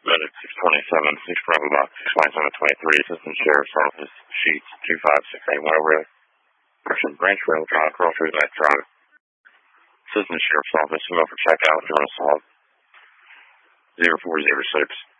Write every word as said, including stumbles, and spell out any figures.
Medic six twenty-seven, six Bravo Box, six twenty-seven twenty-three, Assistant Sheriff's Office, Sheets two five six eight one over. Person Branch Rail Drive, Cross Road Night Drive. Assistant Sheriff's Office, come over for checkout, during assault. zero four zero six.